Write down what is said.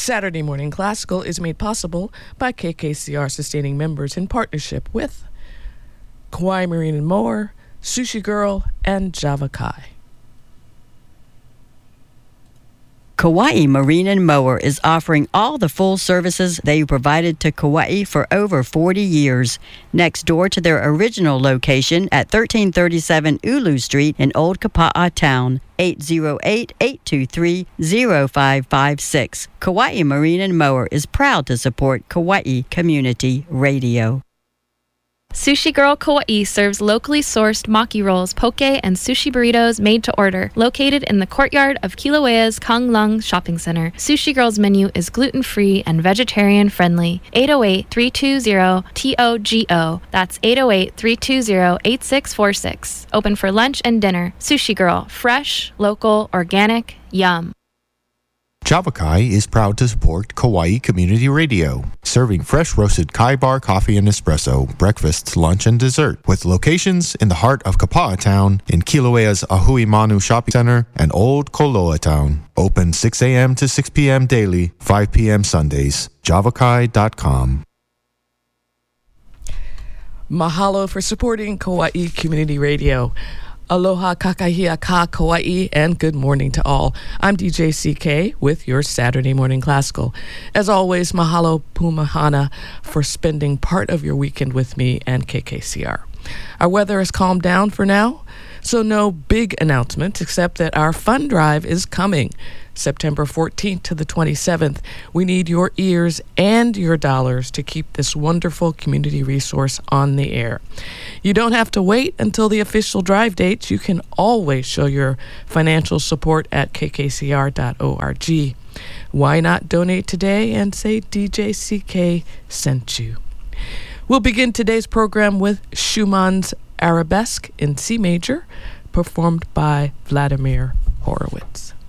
Saturday Morning Classical is made possible by KKCR sustaining members in partnership with Kauai Marine and Mower, Sushi Girl, and Java Kai. Kauai Marine and Mower is offering all the full services they provided to Kauai for over 40 years. Next door to their original location at 1337 Ulu Street in Old Kapa'a Town, 808-823-0556. Kauai Marine and Mower is proud to support Kauai Community Radio. Sushi Girl Kauai serves locally sourced maki rolls, poke, and sushi burritos made to order. Located in the courtyard of Kilauea's Konglung Shopping Center, Sushi Girl's menu is gluten-free and vegetarian-friendly. 808-320-TOGO. That's 808-320-8646. Open for lunch and dinner. Sushi Girl. Fresh, local, organic, yum. Java Kai is proud to support Kauai Community Radio, serving fresh roasted kai bar coffee and espresso, breakfast, lunch, and dessert, with locations in the heart of Kapa'a Town, in Kilauea's Ahui Manu Shopping Center, and Old Koloa Town. Open 6 a.m. to 6 p.m. daily, 5 p.m. Sundays. javakai.com. Mahalo for supporting Kauai Community Radio. Aloha kakahia ka Kauai, and good morning to all. I'm DJ CK with your Saturday Morning Classical. As always, mahalo pumahana for spending part of your weekend with me and KKCR. Our weather has calmed down for now, so no big announcements except that our fund drive is coming. September 14th to the 27th. We need your ears and your dollars to keep this wonderful community resource on the air. You don't have to wait until the official drive dates. You can always show your financial support at kkcr.org. Why not donate today and say DJ CK sent you? We'll begin today's program with Schumann's Arabesque in C major, performed by Vladimir Horowitz.